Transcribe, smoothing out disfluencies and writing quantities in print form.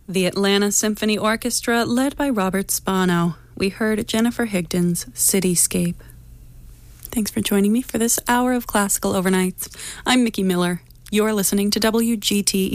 The Atlanta Symphony Orchestra, led by Robert Spano. We heard Jennifer Higdon's Cityscape. Thanks for joining me for this hour of Classical Overnights. I'm Mickey Miller. You're listening to WGTE.